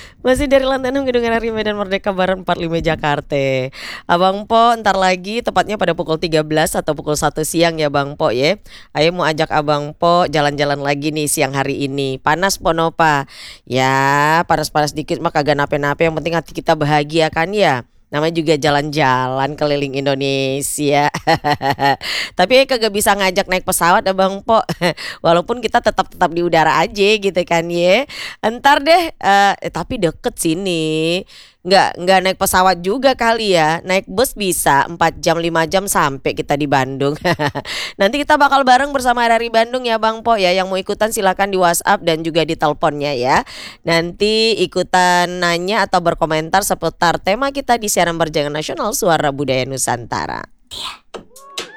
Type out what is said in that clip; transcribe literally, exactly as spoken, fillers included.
Masih dari lantai enam Gedung R R I Medan Merdeka Barat empat puluh lima Jakarta. Abang Po entar lagi tepatnya pada pukul tiga belas atau pukul satu siang ya Bang Po ya. Ayo mau ajak Abang Po jalan-jalan lagi nih siang hari ini. Panas Po Nova. Ya, panas-panas dikit mah kagak nape-nape, yang penting hati kita bahagia kan ya. Namanya juga jalan-jalan keliling Indonesia. Tapi kagak bisa ngajak naik pesawat ya Bang Po. Walaupun kita tetap tetap di udara aja gitu kan ya. Entar deh, eh, eh, tapi deket sini. Nggak nggak naik pesawat juga kali ya. Naik bus bisa empat jam lima jam sampai kita di Bandung. Nanti kita bakal bareng bersama R R I Bandung ya Bang Po ya. Yang mau ikutan silakan di WhatsApp dan juga di teleponnya ya. Nanti ikutan nanya atau berkomentar seputar tema kita di siaran berjalan nasional Suara Budaya Nusantara.